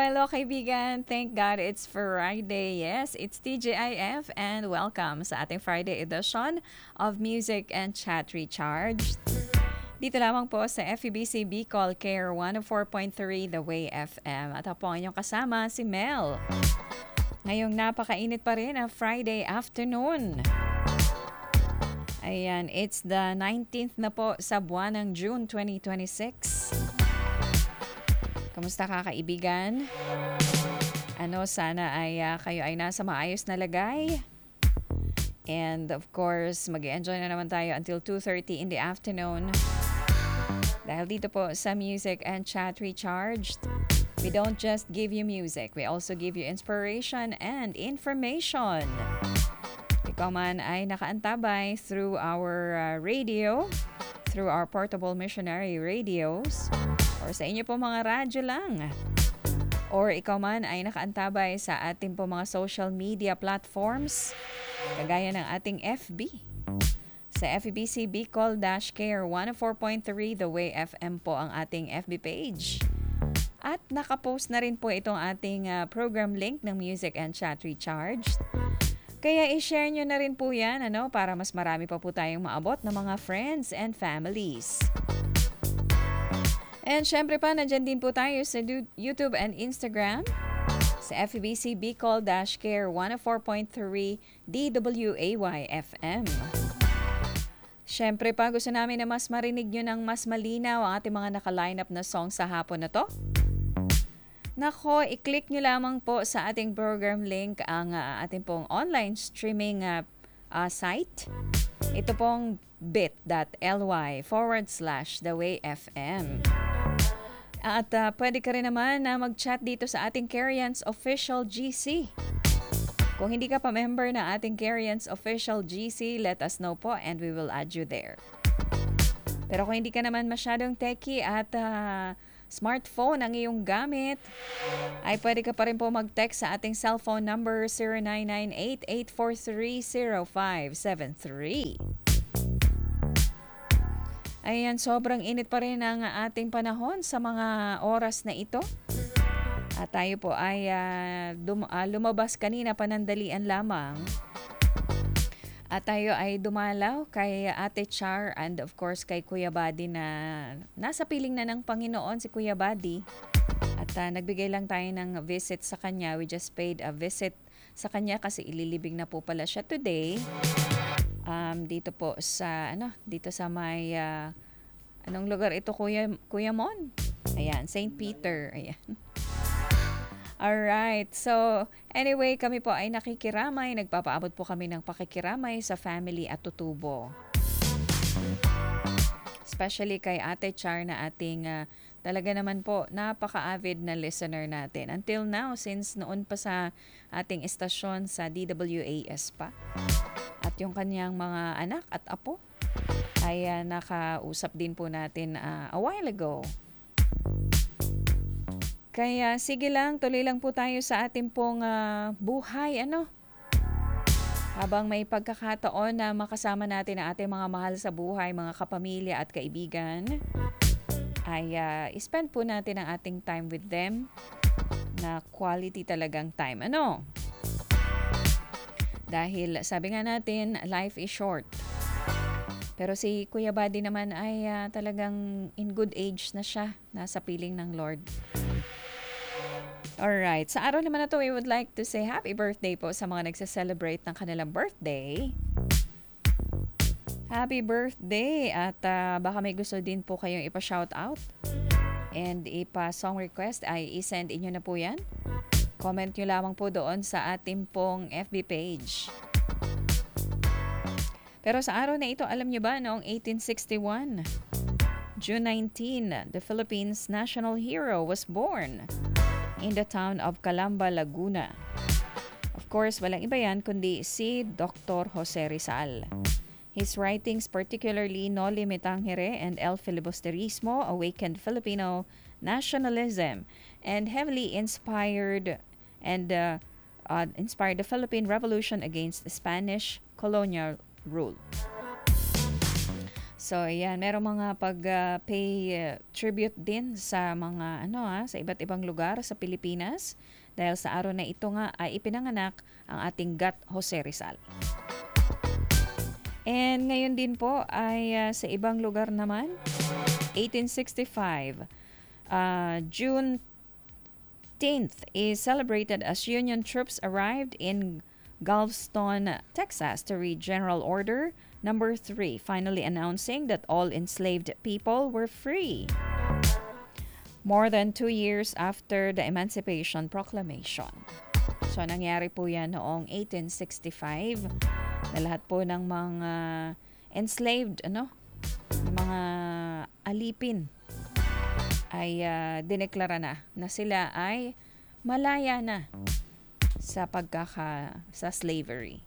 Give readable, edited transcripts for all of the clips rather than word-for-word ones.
Hello kaibigan, thank God it's Friday. Yes, it's TGIF and welcome sa ating Friday edition of Music and Chat Recharged. Dito lamang po sa FEBC Bicol Care 104.3 The Way FM. At ako ang inyong kasama, si Mel. Ngayong napakainit pa rin ang Friday afternoon. Ayan, it's the 19th na po sa buwan ng June 2026. Kamusta ka kaibigan? Sana ay kayo ay nasa maayos na lagay. And of course, mag-enjoy na naman tayo until 2:30 in the afternoon. Dahil dito po sa Music and Chat Recharged, we don't just give you music, we also give you inspiration and information. Ikaw man ay nakaantabay through our radio, through our portable missionary radios, or sa inyo po mga radyo lang. Or ikaw man ay nakaantabay sa ating po mga social media platforms, kagaya ng ating FB. Sa FEBC Bicol-Care 104.3 The Way FM po ang ating FB page. At nakapost na rin po itong ating program link ng Music and Chat Recharged. Kaya i-share nyo na rin po yan para mas marami pa po tayong maabot ng mga friends and families. And syempre pa, nandyan din po tayo sa YouTube and Instagram sa FEBC Bicol-Care 104.3 DWAY FM. Syempre pa, gusto namin na mas marinig nyo ng mas malinaw ang ating mga naka-line up na song sa hapon na to. Nako, i-click nyo lamang po sa ating program link ang ating pong online streaming site. Ito pong bit.ly/thewayfm. At pwede ka rin naman na mag-chat dito sa ating Carians Official GC. Kung hindi ka pa member na ating Carians Official GC, let us know po and we will add you there. Pero kung hindi ka naman masyadong techie at smartphone ang iyong gamit, ay pwede ka pa rin po mag-text sa ating cellphone number 0998-843-0573. Ayan, sobrang init pa rin ang ating panahon sa mga oras na ito. At tayo po ay lumabas kanina panandalian lamang. At tayo ay dumalaw kay Ate Char and of course kay Kuya Buddy na nasa piling na ng Panginoon si Kuya Buddy. At nagbigay lang tayo ng visit sa kanya. We just paid a visit sa kanya kasi ililibing na po pala siya today. Dito po sa dito sa may anong lugar ito Kuya Mon? Ayan, St. Peter. Ayan. Alright, so anyway, kami po ay nakikiramay. Nagpapaabot po kami ng pakikiramay sa family at tutubo. Especially kay Ate Char na ating talaga naman po napaka-avid na listener natin. Until now, since noon pa sa ating estasyon sa DWAS pa. At yung kanyang mga anak at apo ay nakausap din po natin a while ago. Kaya sige lang, tuloy lang po tayo sa ating pong buhay. Habang may pagkakataon na makasama natin ang ating mga mahal sa buhay, mga kapamilya at kaibigan, ay spend po natin ang ating time with them na quality talagang time. Dahil sabi nga natin, life is short. Pero si Kuya Buddy naman ay talagang in good age na siya. Nasa piling ng Lord. Alright, sa araw naman na to, we would like to say happy birthday po sa mga nagsa-celebrate ng kanilang birthday. Happy birthday! At baka may gusto din po kayong ipa-shout out and ipa-song request ay isend inyo na po yan. Comment nyo lamang po doon sa ating pong FB page. Pero sa araw na ito, alam nyo ba, noong 1861, June 19, the Philippines' national hero was born in the town of Calamba, Laguna. Of course, walang iba yan kundi si Dr. Jose Rizal. His writings, particularly Noli Me Tangere and El Filibusterismo, awakened Filipino nationalism and heavily inspired the Philippine Revolution against Spanish colonial rule. So, ayan, merong mga pag-pay tribute din sa mga sa iba't ibang lugar sa Pilipinas dahil sa araw na ito nga ay ipinanganak ang ating GAT Jose Rizal. And ngayon din po ay sa ibang lugar naman, 1865, June 10th is celebrated as Union troops arrived in Galveston, Texas to read General Order Number 3, finally announcing that all enslaved people were free. More than 2 years after the Emancipation Proclamation. So nangyari po yan noong 1865 na lahat po ng mga enslaved, mga alipin ay dineklara na sila ay malaya na sa sa slavery.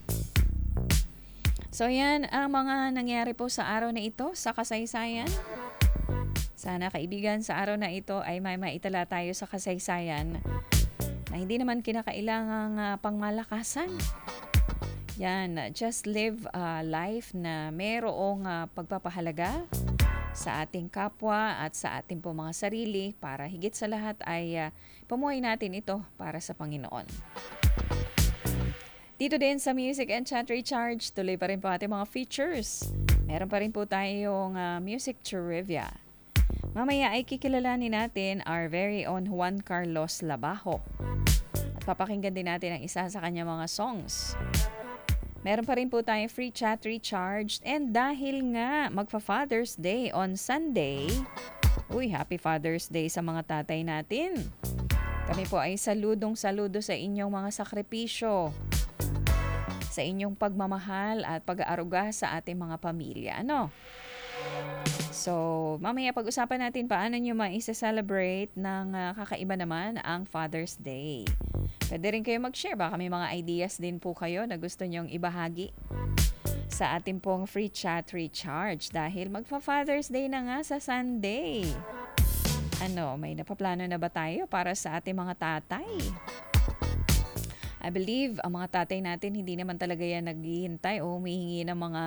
So yan ang mga nangyari po sa araw na ito sa kasaysayan. Sana kaibigan sa araw na ito ay may maitala tayo sa kasaysayan na hindi naman kinakailangang pangmalakasan. Yan, just live a life na mayroong pagpapahalaga sa ating kapwa at sa ating po mga sarili para higit sa lahat ay pamuhay natin ito para sa Panginoon. Dito din sa Music and Chat Recharge, tuloy pa rin po ating mga features. Meron pa rin po tayong music trivia. Mamaya ay kikilalanin natin our very own Juan Carlos Labajo. At papakinggan din natin ang isa sa kanyang mga songs. Meron pa rin po tayong free chat recharged. And dahil nga magfa-Father's Day on Sunday, Happy Father's Day sa mga tatay natin. Kami po ay saludo sa inyong mga sakripisyo, sa inyong pagmamahal at pag-aaruga sa ating mga pamilya. So, mamaya pag-usapan natin paano nyo maisa-celebrate ng kakaiba naman ang Father's Day. Pwede rin kayo mag-share. Baka may mga ideas din po kayo na gusto nyong ibahagi sa ating pong free chat recharge dahil magpa-Father's Day na nga sa Sunday. May napaplano na ba tayo para sa ating mga tatay? I believe ang mga tatay natin hindi naman talaga yan naghihintay o humihingi ng mga